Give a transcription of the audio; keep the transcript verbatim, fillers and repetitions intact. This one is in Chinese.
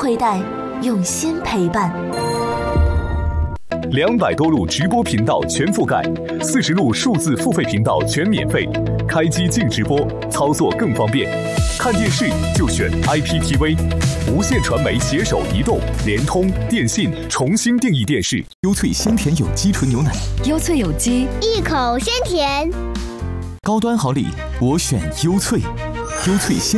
推带，用心陪伴。 两百多路直播频道全覆盖，四十路数字付费频道全免费，开机净直播，操作更方便。看电视就选 I P T V， 无线传媒携手移动、联通、电信重新定义电视。 优萃鲜甜有机纯牛奶， 优萃有机， 一口鲜甜。 高端好礼，我选优萃，优萃鲜。